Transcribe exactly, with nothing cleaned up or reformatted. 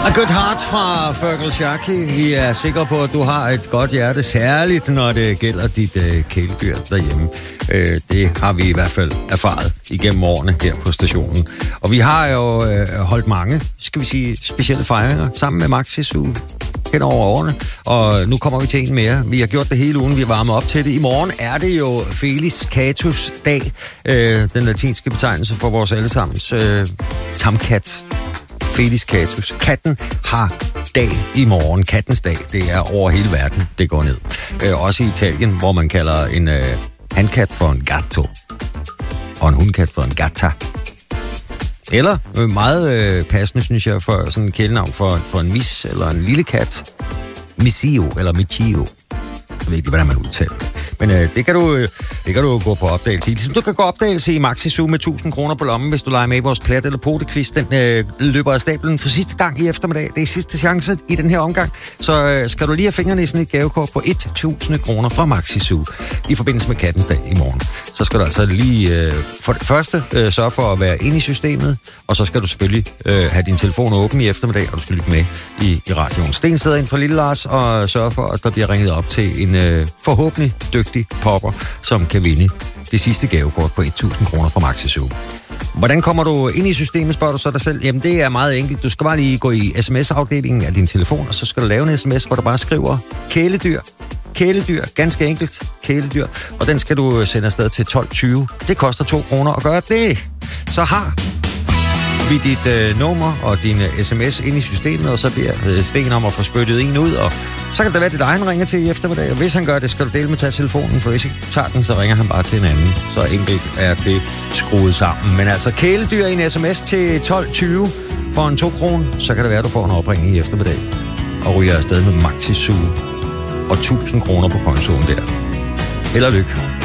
A Good Heart fra Fergal Sharkey. Vi er sikre på, at du har et godt hjerte, særligt når det gælder dit øh, kæledyr derhjemme. Øh, det har vi i hvert fald erfaret igennem årene her på stationen. Og vi har jo øh, holdt mange, skal vi sige, specielle fejringer sammen med Maxi Zoo hen over årene. Og nu kommer vi til en mere. Vi har gjort det hele ugen, vi er varmet op til det. I morgen er det jo Felis Catus dag, øh, den latinske betegnelse for vores allesammens øh, tamkat. Felis Catus. Katten har dag i morgen. Kattens dag, det er over hele verden, det går ned. Øh, også i Italien, hvor man kalder en øh, hankat for en gatto, og en hundkat for en gatta. Eller øh, meget øh, passende, synes jeg, for sådan en kælenavn for, for en mis eller en lille kat. Misio eller Michio. Jeg ved ikke, hvordan man udtaler det. Men øh, det, kan du, øh, det kan du gå på opdagelse i. Ligesom du kan gå opdagelse i Maxi Zoo med tusind kroner på lommen, hvis du leger med i vores klat- eller potequiz. Den øh, løber af stablen for sidste gang i eftermiddag. Det er sidste chance i den her omgang. Så øh, skal du lige have fingrene i sådan et gavekort på tusind kroner fra Maxi Zoo i forbindelse med Kattens dag i morgen. Så skal du altså lige øh, for det første øh, sørge for at være inde i systemet, og så skal du selvfølgelig øh, have din telefon åben i eftermiddag, og du skal lytte med i, i radioen. Sten sidder ind for Lille Lars og sørger for, at der bliver ringet op til en øh, forhåbentlig dygtig popper, som kan vinde det sidste gavekort på tusind kroner fra Maxi Zoo. Hvordan kommer du ind i systemet, spørger du så dig selv? Jamen, det er meget enkelt. Du skal bare lige gå i sms-afdelingen af din telefon, og så skal du lave en sms, hvor du bare skriver kæledyr. Kæledyr, ganske enkelt, kæledyr. Og den skal du sende afsted til tolv tyve. Det koster to kroner at gøre det. Så har vi dit øh, nummer og din øh, sms ind i systemet, og så bliver øh, Sten om at få spyttet en ud, og så kan det være, det dig, han ringer til i eftermiddag. Og hvis han gør det, skal du dele med at tage telefonen, for hvis ikke tager den, så ringer han bare til en anden. Så enkelt er det skruet sammen. Men altså, kæledyr i en sms til tolv tyve for en to kroner, så kan det være, du får en opringning i eftermiddag og ryger afsted med Maxi Zoo og tusind kroner på kontoen der. Held og lykke.